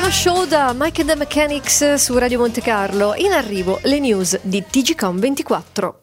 Piano Show da Mike and the Mechanics su Radio Monte Carlo. In arrivo le news di TGcom 24.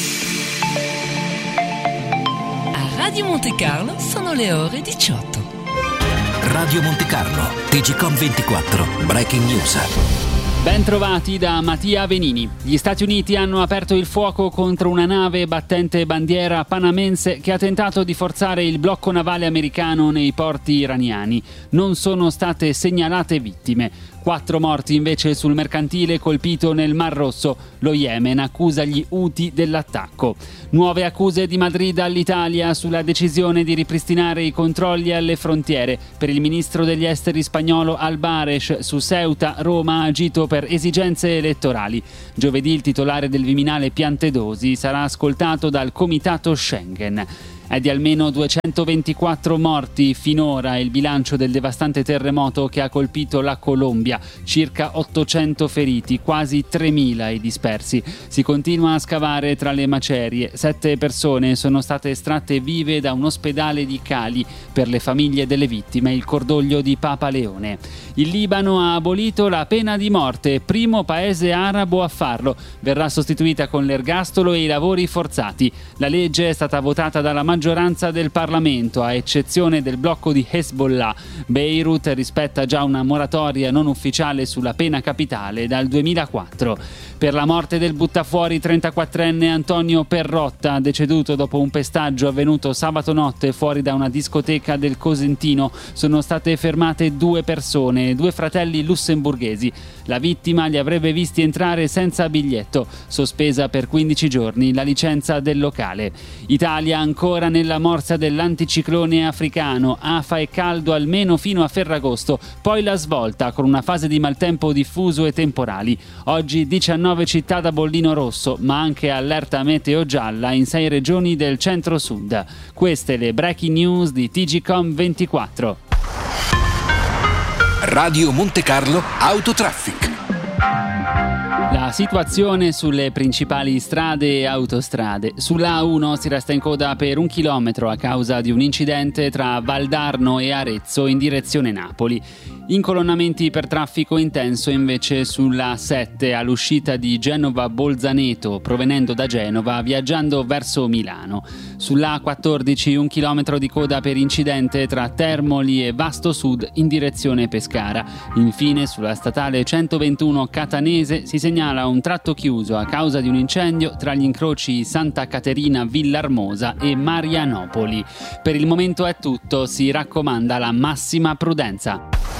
A Radio Monte Carlo sono le ore 18. Radio Monte Carlo, TGcom 24, Breaking News. Ben trovati da Mattia Venini. Gli Stati Uniti hanno aperto il fuoco contro una nave battente bandiera panamense che ha tentato di forzare il blocco navale americano nei porti iraniani. Non sono state segnalate vittime. 4 morti invece sul mercantile colpito nel Mar Rosso. Lo Yemen accusa gli Houthi dell'attacco. Nuove accuse di Madrid all'Italia sulla decisione di ripristinare i controlli alle frontiere. Per il ministro degli esteri spagnolo Albares su Ceuta, Roma ha agito per esigenze elettorali. Giovedì il titolare del Viminale Piantedosi sarà ascoltato dal Comitato Schengen. È di almeno 224 morti finora il bilancio del devastante terremoto che ha colpito la Colombia, circa 800 feriti, quasi 3.000 i dispersi. Si continua a scavare tra le macerie. 7 persone sono state estratte vive da un ospedale di Cali. Per le famiglie delle vittime il cordoglio di Papa Leone. Il Libano ha abolito la pena di morte, primo paese arabo a farlo. Verrà sostituita con l'ergastolo e i lavori forzati. La legge è stata votata dalla maggioranza del Parlamento, a eccezione del blocco di Hezbollah. Beirut rispetta già una moratoria non ufficiale sulla pena capitale dal 2004. Per la morte del buttafuori 34enne Antonio Perrotta, deceduto dopo un pestaggio avvenuto sabato notte fuori da una discoteca del Cosentino, sono state fermate 2 persone, 2 fratelli lussemburghesi. La vittima li avrebbe visti entrare senza biglietto, sospesa per 15 giorni la licenza del locale. Italia ancora nella morsa dell'anticiclone africano, afa e caldo almeno fino a Ferragosto, poi la svolta con una fase di maltempo diffuso e temporali. Oggi 19 città da bollino rosso, ma anche allerta meteo gialla in 6 regioni del centro-sud. Queste le breaking news di TGcom 24. Radio Monte Carlo Autotraffic. La situazione sulle principali strade e autostrade. Sulla A1 si resta in coda per 1 chilometro a causa di un incidente tra Valdarno e Arezzo in direzione Napoli. Incolonnamenti per traffico intenso invece sulla A7 all'uscita di Genova-Bolzaneto, provenendo da Genova, viaggiando verso Milano. Sulla A14 1 chilometro di coda per incidente tra Termoli e Vasto Sud in direzione Pescara. Infine sulla statale 121 Catanese si segnala un tratto chiuso a causa di un incendio tra gli incroci Santa Caterina Villarmosa e Marianopoli. Per il momento è tutto, si raccomanda la massima prudenza.